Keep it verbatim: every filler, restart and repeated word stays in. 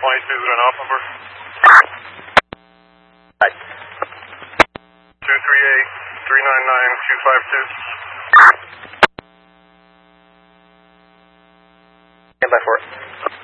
twenty-two, is it an off number? Right. two three eight, three nine nine, two five two. Stand by for it.